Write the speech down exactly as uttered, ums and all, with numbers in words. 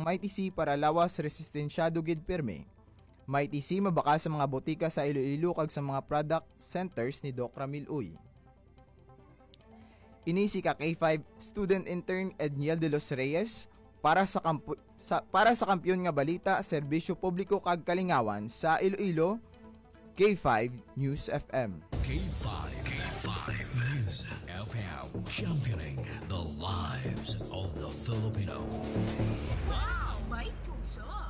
may tisi para lawas resistensyado gid perme. May tisi mabaka sa mga botika sa Iloilo kag sa mga product centers ni Doc Ramil Uy. Ini si ka K five student intern Edniel de los Reyes para sa, kampu- sa para sa kampyon nga balita, serbisyo publiko kag kalingawan sa Iloilo, K five News F M. K five, K five News F M, championing the lives of the Filipino. Wow! May puso!